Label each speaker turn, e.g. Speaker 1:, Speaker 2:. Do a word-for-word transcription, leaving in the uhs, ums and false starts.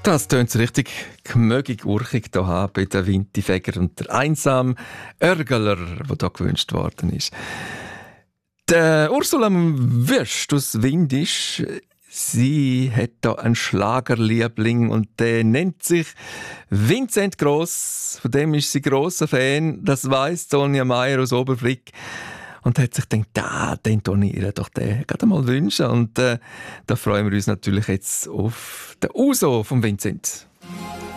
Speaker 1: Das tönt so richtig gemögig, urchig hier bei den Winterfeger und der einsame Örgler, der hier gewünscht worden ist. Der Ursula Wüst aus Windisch, sie hat da einen Schlagerliebling und der nennt sich Vincent Gross. Von dem ist sie grosser Fan, das weiss Sonja Meier aus Oberfrick. Und hat sich gedacht, da, den tue ich ihr doch den gerade mal wünschen. Und äh, da freuen wir uns natürlich jetzt auf den Uso von Vincent.